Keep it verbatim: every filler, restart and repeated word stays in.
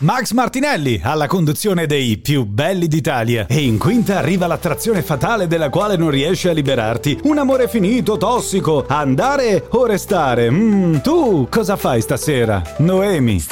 Max Martinelli alla conduzione dei più belli d'Italia. E in quinta arriva l'attrazione fatale della quale non riesci a liberarti. Un amore finito, tossico. Andare o restare? Mm, tu cosa fai stasera? Noemi.